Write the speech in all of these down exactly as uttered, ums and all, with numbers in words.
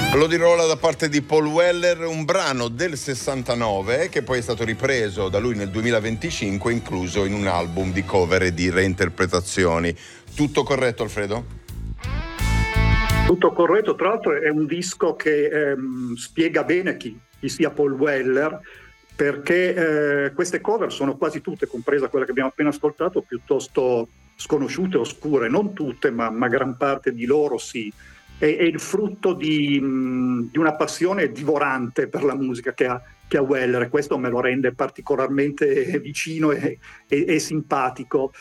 Lo di Rolla da parte di Paul Weller, un brano del sessantanove che poi è stato ripreso da lui nel duemilaventicinque, incluso in un album di cover e di reinterpretazioni. Tutto corretto, Alfredo? Tutto corretto, tra l'altro è un disco che ehm, spiega bene chi, chi sia Paul Weller, perché eh, queste cover sono quasi tutte, compresa quella che abbiamo appena ascoltato, piuttosto sconosciute, oscure, non tutte, ma, ma gran parte di loro sì. È, è il frutto di, mh, di una passione divorante per la musica che ha, che ha Weller, e questo me lo rende particolarmente vicino e, e, e simpatico.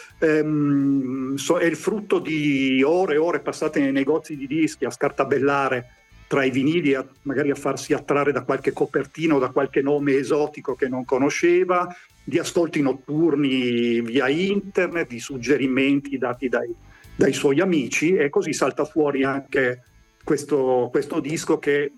Ehm, so, è il frutto di ore e ore passate nei negozi di dischi a scartabellare tra i vinili, a, magari a farsi attrarre da qualche copertina o da qualche nome esotico che non conosceva, di ascolti notturni via internet, di suggerimenti dati dai, dai suoi amici, e così salta fuori anche questo, questo disco che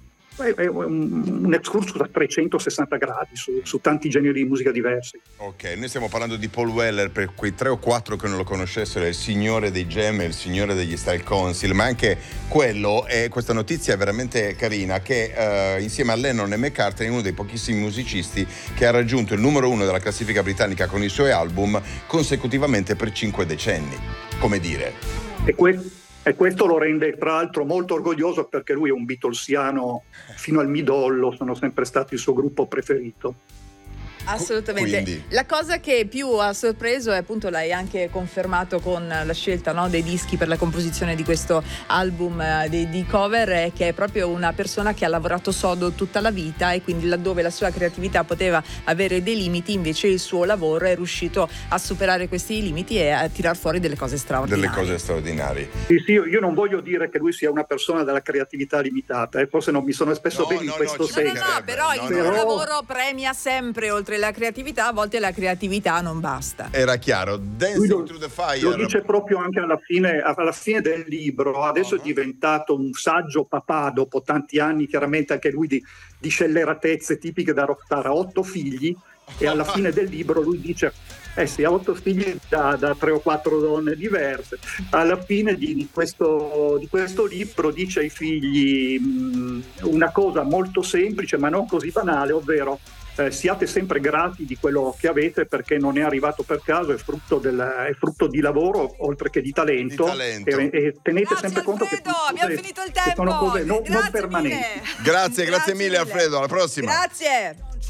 è un, un excursus a trecentosessanta gradi su, su tanti generi di musica diversi. Ok, noi stiamo parlando di Paul Weller, per quei tre o quattro che non lo conoscessero, è il signore dei Jam, il signore degli Style Council, ma anche quello, e questa notizia è veramente carina, che eh, insieme a Lennon e McCartney è uno dei pochissimi musicisti che ha raggiunto il numero uno della classifica britannica con i suoi album consecutivamente per cinque decenni, come dire. E questo E questo lo rende tra l'altro molto orgoglioso, perché lui è un beatlesiano fino al midollo, sono sempre stati il suo gruppo preferito. Assolutamente. Quindi. La cosa che più ha sorpreso è, appunto, l'hai anche confermato con la scelta, no, dei dischi per la composizione di questo album eh, di, di cover, è che è proprio una persona che ha lavorato sodo tutta la vita, e quindi laddove la sua creatività poteva avere dei limiti, invece il suo lavoro è riuscito a superare questi limiti e a tirar fuori delle cose straordinarie. Delle cose straordinarie. Sì, sì, io non voglio dire che lui sia una persona dalla creatività limitata, eh, forse non mi sono espresso No, bene no, in questo no, ci No, no, senso. no, però No, il no. suo Però- lavoro premia sempre, oltre la creatività, a volte la creatività non basta. Era chiaro. Lui Dancing lo, Through the Fire. lo dice proprio anche alla fine, alla fine del libro. Adesso Uh-huh. è diventato un saggio papà, dopo tanti anni, chiaramente anche lui di, di scelleratezze tipiche da rockstar. Ha otto figli, e alla fine del libro lui dice: eh sì, ha otto figli da, da tre o quattro donne diverse. Alla fine di, di, questo, di questo libro dice ai figli mh, una cosa molto semplice ma non così banale, ovvero Eh, siate sempre grati di quello che avete, perché non è arrivato per caso, è frutto, del, è frutto di lavoro oltre che di talento, Di talento. E, e tenete Grazie, sempre conto che, Alfredo, sono abbiamo cose- finito il che sono tempo. cose non, non Grazie permanenti. mille. Grazie, grazie mille, Alfredo, alla prossima. Grazie.